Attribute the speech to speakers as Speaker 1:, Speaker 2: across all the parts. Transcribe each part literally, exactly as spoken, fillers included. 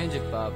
Speaker 1: Indie Club.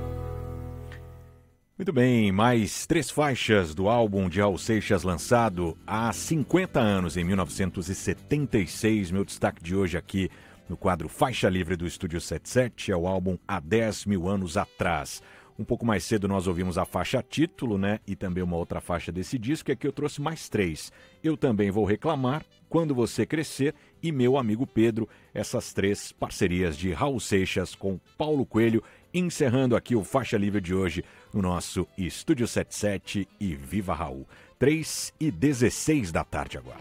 Speaker 2: Muito bem, mais três faixas do álbum de Raul Seixas lançado há cinquenta anos, em mil novecentos e setenta e seis. Meu destaque de hoje aqui no quadro Faixa Livre do Estúdio setenta e sete é o álbum Há dez mil anos atrás. Um pouco mais cedo nós ouvimos a faixa título, né? E também uma outra faixa desse disco, e aqui eu trouxe mais três. Eu Também Vou Reclamar, Quando Você Crescer e Meu Amigo Pedro. Essas três parcerias de Raul Seixas com Paulo Coelho, encerrando aqui o Faixa Livre de hoje no nosso Estúdio setenta e sete e Viva Raul. três e dezesseis da tarde agora.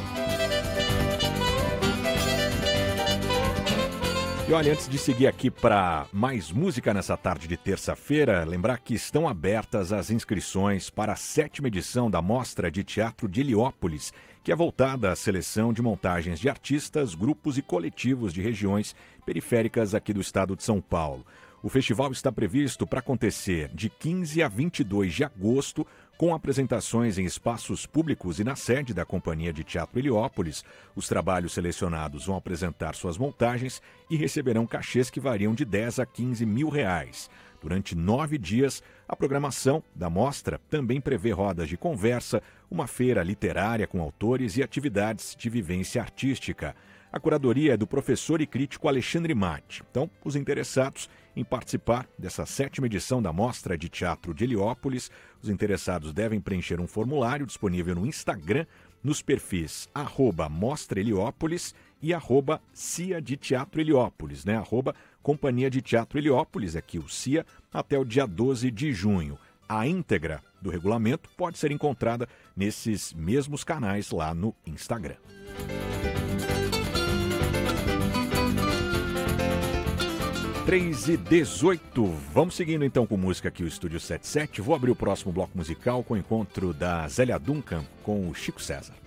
Speaker 2: E olha, antes de seguir aqui para mais música nessa tarde de terça-feira, lembrar que estão abertas as inscrições para a sétima edição da Mostra de Teatro de Heliópolis, que é voltada à seleção de montagens de artistas, grupos e coletivos de regiões periféricas aqui do estado de São Paulo. O festival está previsto para acontecer de quinze a vinte e dois de agosto, com apresentações em espaços públicos e na sede da Companhia de Teatro Heliópolis. Os trabalhos selecionados vão apresentar suas montagens e receberão cachês que variam de dez a quinze mil reais. Durante nove dias, a programação da mostra também prevê rodas de conversa, uma feira literária com autores e atividades de vivência artística. A curadoria é do professor e crítico Alexandre Matti. Então, os interessados em participar dessa sétima edição da Mostra de Teatro de Heliópolis, os interessados devem preencher um formulário disponível no Instagram, nos perfis arroba Mostra Heliópolis e arroba Cia de Teatro Heliópolis, né? Arroba Companhia de Teatro Heliópolis, aqui o Cia, até o dia doze de junho. A íntegra do regulamento pode ser encontrada nesses mesmos canais lá no Instagram. três e dezoito. Vamos seguindo então com música aqui o Estúdio setenta e sete. Vou abrir o próximo bloco musical com o encontro da Zélia Duncan com o Chico César.